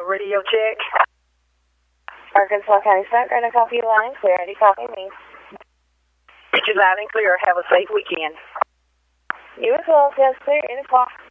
radio check. Arkansas County Front, Granite Coffee Line, Clarity Coffee me. Get you loud and clear. Have a safe weekend. You as well, just clear, 8 o'clock.